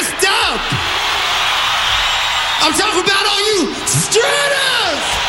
messed up. I'm talking about all you straight up.